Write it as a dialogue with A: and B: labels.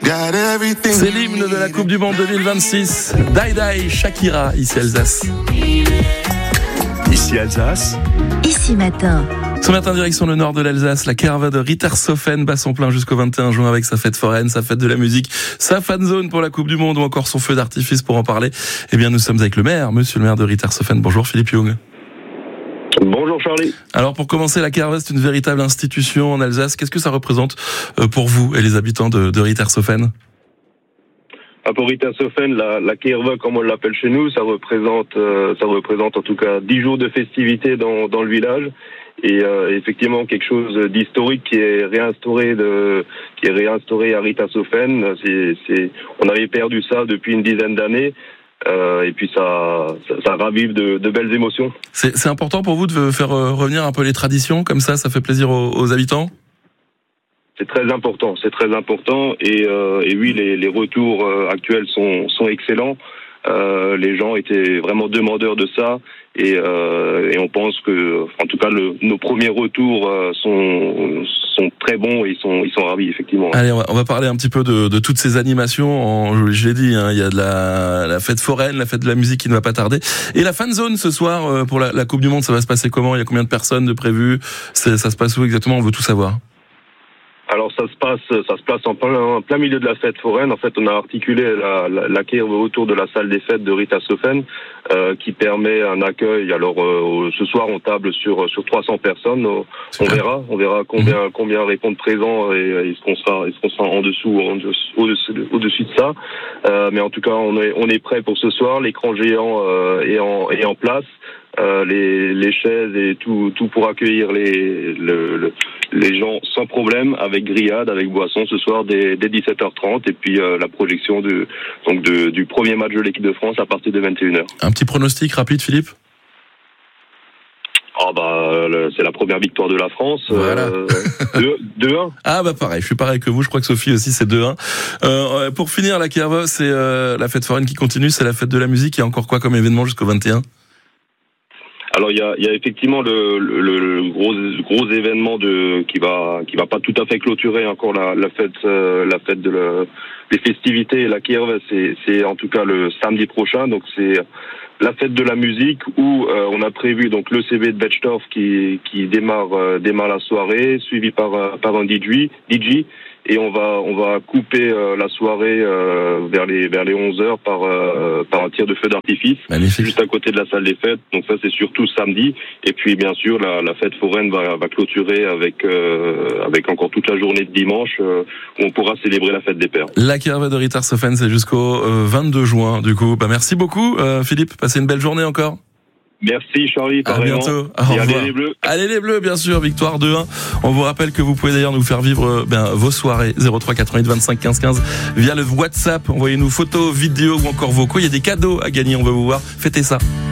A: C'est l'hymne de la Coupe du Monde 2026. Die Die, Shakira, ici Alsace.
B: Ici Alsace.
C: Ici Matin.
A: Ce matin, direction le nord de l'Alsace, la Caravane de Rittershofen bat son plein jusqu'au 21 juin avec sa fête foraine, sa fête de la musique, sa fanzone pour la Coupe du Monde ou encore son feu d'artifice. Pour en parler, eh bien, nous sommes avec le maire, monsieur le maire de Rittershofen. Bonjour Philippe Young.
D: Bonjour Charlie.
A: Alors pour commencer, la Caravane, c'est une véritable institution en Alsace. Qu'est-ce que ça représente pour vous et les habitants de Rittershofen ?
D: Pour Rittershofen, la Caravane, comme on l'appelle chez nous, ça représente en tout cas 10 jours de festivités dans le village. Et effectivement quelque chose d'historique qui est réinstauré à Rittershofen. On avait perdu ça depuis une dizaine d'années. Et puis ça ravive de belles émotions.
A: C'est important pour vous de faire revenir un peu les traditions comme ça fait plaisir aux habitants?
D: C'est très important. Et oui, les retours actuels sont excellents. Les gens étaient vraiment demandeurs de ça. Et on pense que, en tout cas, nos premiers retours sont très bons et ils sont ravis, effectivement.
A: Allez, on va parler un petit peu de toutes ces animations. Je l'ai dit, il y a de la fête foraine, la fête de la musique qui ne va pas tarder. Et la fan zone ce soir pour la Coupe du Monde, ça va se passer comment? Il y a combien de personnes de prévues? Ça se passe où exactement? On veut tout savoir.
D: Alors ça se place en plein milieu de la fête foraine. En fait, on a articulé la Caravane autour de la salle des fêtes de Rittershofen, qui permet un accueil. Alors ce soir, on table sur 300 personnes. On verra combien répondent présents et est-ce qu'on sera en dessous ou au-dessus de ça. Mais en tout cas, on est prêt pour ce soir. L'écran géant est en place. Les chaises et tout pour accueillir les gens sans problème, avec grillade, avec boisson ce soir dès 17h30 et puis la projection du premier match de l'équipe de France à partir de 21h.
A: Un petit pronostic rapide, Philippe?
D: C'est la première victoire de la France.
A: Voilà.
D: 2-1.
A: Ah pareil, je suis pareil que vous, je crois que Sophie aussi c'est 2-1. Pour finir, la Caravane, c'est la fête foraine qui continue, c'est la fête de la musique. Il y a encore quoi comme événement jusqu'au 21?
D: Alors il y a effectivement le gros événement qui va pas tout à fait clôturer encore la fête des festivités et la Caravane, c'est en tout cas le samedi prochain. Donc c'est la fête de la musique où on a prévu donc le CV de Betzdorf qui démarre la soirée, suivi par un DJ. Et on va couper la soirée vers les 11h par un tir de feu d'artifice.
A: Magnifique. Juste
D: à côté de la salle des fêtes. Donc ça c'est surtout samedi. Et puis bien sûr la fête foraine va clôturer avec encore toute la journée de dimanche où on pourra célébrer la fête des pères.
A: La Caravane de Rittershofen, c'est jusqu'au 22 juin du coup. Merci beaucoup Philippe, passez une belle journée encore.
D: Merci Charlie, pareillement.
A: À bientôt. Au revoir.
D: Allez les Bleus.
A: Allez les Bleus, bien sûr, victoire 2-1. On vous rappelle que vous pouvez d'ailleurs nous faire vivre vos soirées 03 88 25 15 15 via le WhatsApp. Envoyez-nous photos, vidéos ou encore vocaux. Il y a des cadeaux à gagner, on veut vous voir. Fêtez ça.